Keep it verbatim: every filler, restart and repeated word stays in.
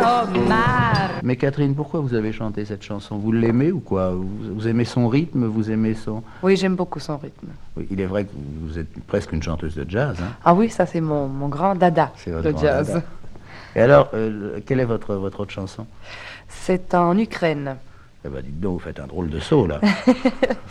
au mar. Mais Catherine, pourquoi vous avez chanté cette chanson? Vous l'aimez ou quoi? vous, vous aimez son rythme? Vous aimez son... Oui, j'aime beaucoup son rythme. Oui, il est vrai que vous êtes presque une chanteuse de jazz. Hein? Ah oui, ça c'est mon, mon grand dada, C'est le jazz. Dada. Et alors, euh, quelle est votre, votre autre chanson? C'est en Ukraine. Eh ben, dites donc, vous faites un drôle de saut, là.